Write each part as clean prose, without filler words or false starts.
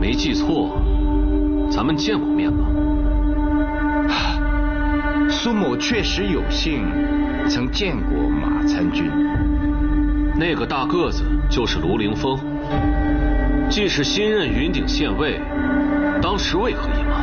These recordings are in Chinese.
没记错，咱们见过面吧？ 苏某确实有幸曾见过马参军。 那个大个子就是卢凌风，既是新任云顶县尉，当时为何隐瞒？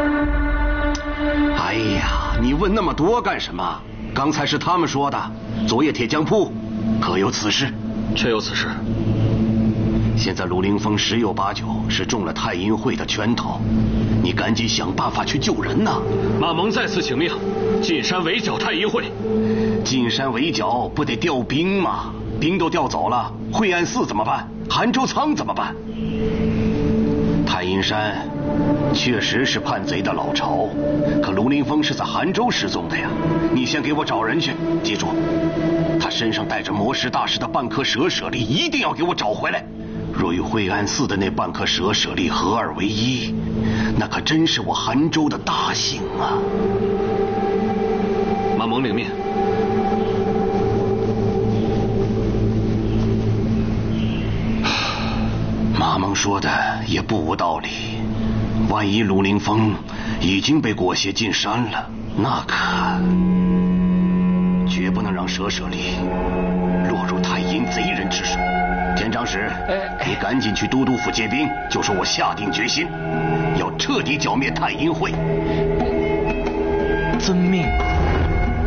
哎呀，你问那么多干什么？刚才是他们说的，昨夜铁匠铺可有此事？ 确有此事。 现在卢凌风十有八九是中了太阴会的圈套，你赶紧想办法去救人呐！ 马蒙再次请命，进山围剿太阴会。 进山围剿不得调兵吗？兵都调走了，惠安寺怎么办？韩州仓怎么办？太阴山确实是叛贼的老巢，可卢凌风是在韩州失踪的呀。你先给我找人去，记住，他身上带着魔石大师的半颗蛇舍利，一定要给我找回来。若与惠安寺的那半颗蛇舍利合二为一，那可真是我韩州的大幸啊！ 马蒙领命。 马蒙说的也不无道理，万一卢凌风已经被裹挟进山了，那可绝不能让蛇舍利落入太阴贼人之手。田长史，你赶紧去都督府借兵，就说我下定决心要彻底剿灭太阴会。 遵命。